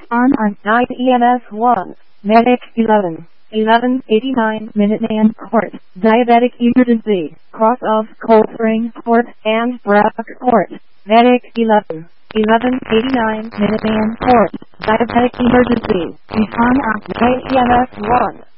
On 9 EMS 1, Medic 11. 1189 Minuteman Court, Diabetic Emergency, cross of Cold Spring Court and Braddock Court, Medic 11. 1189 Minuteman Court, Diabetic Emergency, respond on 9 EMS 1.